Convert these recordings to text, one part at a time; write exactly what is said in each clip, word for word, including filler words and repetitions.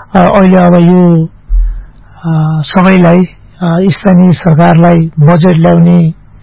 अहिले अब यो सबैलाई स्थानीय सरकारलाई बजेट ल्याउने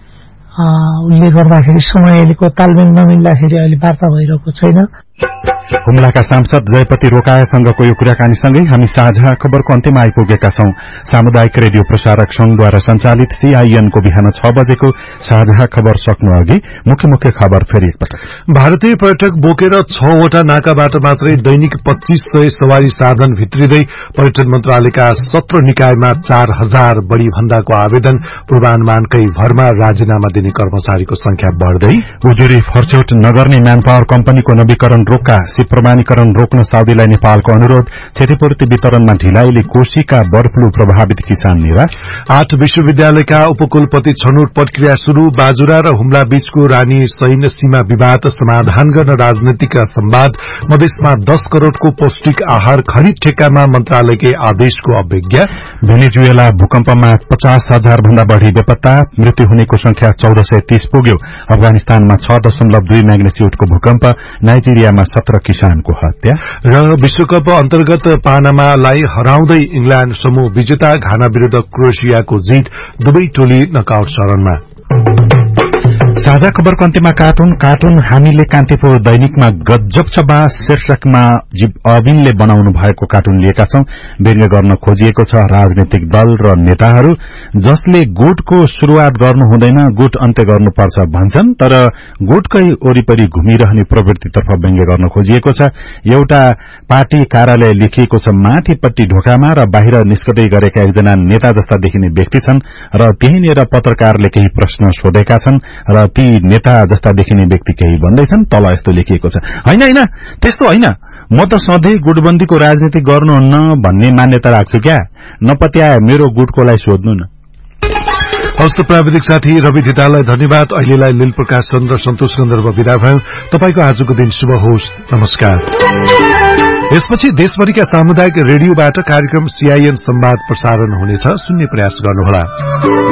उल्लेख गर्दाखेरि समयको तालमेल नमिल्दाखेरि अहिले वार्ता भइरहेको छैन। हुम्लाका सांसद जयपति रोकायासँगको यो कुराकानीसँगै हामी साझा खबरको अन्त्यमा आइपुगेका छौं। सामुदायिक रेडियो प्रसारक संघद्वारा सञ्चालित सीआईएनको बिहान छ बजेको साझा खबर सक्नु अघि मुख्य मुख्य खबर फेरि एकपटक। भारतीय पर्यटक बोकेर छवटा नाकाबाट मात्रै दैनिक पच्चीस सय सवारी साधन भित्रिँदै पर्यटन मन्त्रालयका सत्र निकायमा चार हजार बढ़ी भन्दाको आवेदन पूर्वानुमानकै भरमा राजीनामा दिने कर्मचारीको संख्या बढ़दै उजुरी फर्चौट नगर्ने म्यान पावर कम्पनीको नवीकरण रोक्का प्रमाणीकरण रोक्न साउदीलाई नेपालको अनुरोध क्षतिपूर्ति वितरणमा ढिलाइले कोशीका बर्ड फ्लू प्रभावित किसान निराश आठ विश्वविद्यालयका उपकुलपति छनौट प्रक्रिया शुरू बाजुरा र हुम्ला बीचको रानी सैन्य सीमा विवाद समाधान गर्न राजनीतिक संवाद मधेसमा दस करोड़को पौष्टिक आहार खरिद ठेक्कामा मन्त्रालयकै आदेशको अवज्ञा भेनेजुएला भूकम्पमा पचास हजार भन्दा बढ़ी बेपत्ता मृत्यु हुनेको संख्या चौध सय तीस पुग्यो अफगानिस्तानमा छ दशमलव दुई म्याग्नेच्युडको भूकम्प नाइजेरियामा सत्र किसानको हत्या र विश्वकप अन्तर्गत पानामालाई हराउँदै इंग्ल्याण्ड समूह विजेता घाना विरूद्ध क्रोएसियाको जीत दुवै टोली नकआउट चरणमा। साझा खबरको अन्त्यमा कार्टुन कार्टुन हामीले कान्तिपुर दैनिकमा गजब छ बा शीर्षकमा अविनले बनाउनु भएको कार्टुन लिएका छौं। व्यङ्ग्य गर्न खोजिएको छ राजनीतिक दल र नेताहरू जसले गुटको शुरूआत गर्नु हुँदैन गुट अन्त्य गर्नुपर्छ भन्छन् तर गुटकै वरिपरि घुमिरहने प्रवृत्तितर्फ व्यङ्ग्य गर्न खोजिएको छ। एउटा पार्टी कार्यालय लेखिएको छ माथिपट्टि ढोकामा र बाहिर निस्कदै गरेका एकजना नेता जस्ता देखिने व्यक्ति छन् र त्यहीँनिर पत्रकारले केही प्रश्न सोधेका छन् र ती नेता जस्ता देखिने व्यक्ति केही भन्दैछन्। तल यस्तो लेखिएको छ हैन हैन त्यस्तो हैन म त सधैँ गुटबन्दीको राजनीति गर्नुहुन्न भन्ने मान्यता राख्छु क्या नपत्याए मेरो गुटकोलाई सोध्नु न। हस्त प्राविधिक साथी रवि धितालाई धन्यवाद। अहिलेलाई लील प्रकाश चन्द्र सन्तोष गन्धर्व विदा भयो। तपाईको आजको दिन शुभ होस्। नमस्कार। यसपछि देशभरिका सामुदायिक रेडियोबाट कार्यक्रम सीआईएन संवाद प्रसारण हुनेछ। सुन्ने प्रयास गर्नुहोला।